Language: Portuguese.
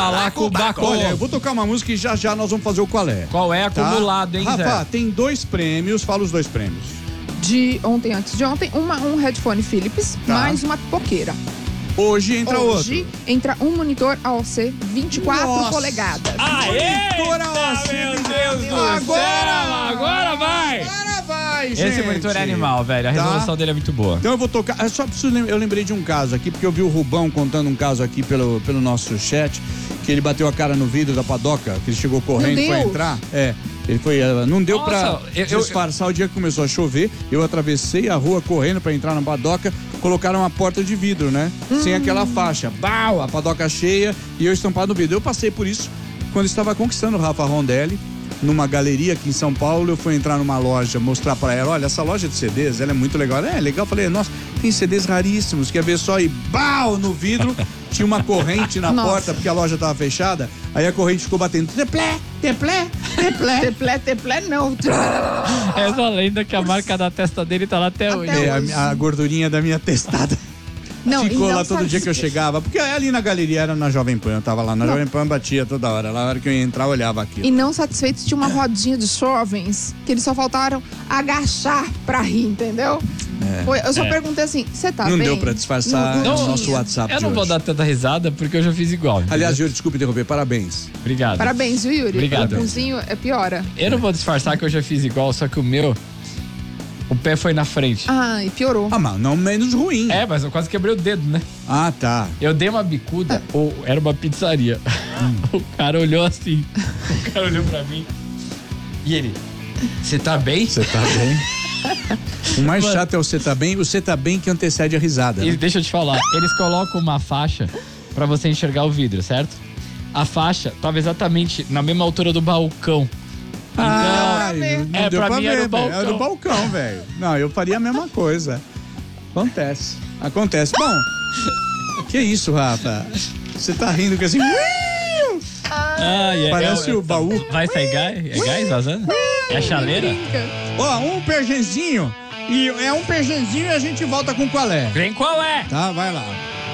Balacobaco. Olha, eu vou tocar uma música e já nós vamos fazer o qual é. Qual é acumulado, hein, Zé? Rafa, tem 2 prêmios, fala os 2 prêmios. Antes de ontem, um headphone Philips, mais uma pipoqueira. Hoje entra outro. Hoje entra um monitor AOC 24 polegadas. Monitor AOC, meu Deus do céu! Agora vai! Agora vai, gente! Esse monitor é animal, velho. A resolução dele é muito boa. Então eu vou tocar. Eu lembrei de um caso aqui, porque eu vi o Rubão contando um caso aqui pelo nosso chat, que ele bateu a cara no vidro da padoca, que ele chegou correndo e foi entrar. Ele foi. Não deu pra disfarçar o dia que começou a chover. Eu atravessei a rua correndo pra entrar na padoca. Colocaram uma porta de vidro, né? Sem aquela faixa. Bau! A padoca cheia e eu estampado no vidro. Eu passei por isso quando estava conquistando o Rafa Rondelli, numa galeria aqui em São Paulo. Eu fui entrar numa loja, mostrar pra ela, olha, essa loja de CDs, ela é muito legal. É legal, falei, nossa, tem CDs raríssimos, quer ver só? E bau! No vidro, tinha uma corrente na porta, porque a loja tava fechada, aí a corrente ficou batendo, teplé, teplé, teplé. Teplé, teplé não. Essa lenda que a marca da testa dele tá lá até hoje. A gordurinha da minha testada. Não, ficou lá todo dia que eu chegava, porque ali na galeria era na Jovem Pan, eu tava lá na Jovem Pan, batia toda hora, na hora que eu ia entrar eu olhava aquilo. E não satisfeitos, tinha uma rodinha de jovens que eles só faltaram agachar pra rir, entendeu? Eu só perguntei assim, você tá bem? Não deu pra disfarçar no nosso WhatsApp. Eu não vou dar tanta risada porque eu já fiz igual. Aliás, Yuri, desculpe interromper, parabéns. Obrigado. Parabéns, viu, Yuri? Obrigado. O punzinho piora. Eu não vou disfarçar que eu já fiz igual, só que o pé foi na frente. E piorou. Mas não menos ruim. Mas eu quase quebrei o dedo, né? Tá. Eu dei uma bicuda, era uma pizzaria. O cara olhou assim. O cara olhou pra mim. E ele, você tá bem? Você tá bem? O mais chato é o você tá bem que antecede a risada. E deixa eu te falar, eles colocam uma faixa pra você enxergar o vidro, certo? A faixa tava exatamente na mesma altura do balcão. Não deu pra mim ver, era o balcão. Era o balcão, velho. Não, eu faria a mesma coisa. Acontece. Bom, que isso, Rafa? Você tá rindo que assim... Parece o baú. Vai sair gás? É gás vazando? É a chaleira? Um pergenzinho. E é um pergenzinho e a gente volta com qual é. Vem qual é? Tá, vai lá.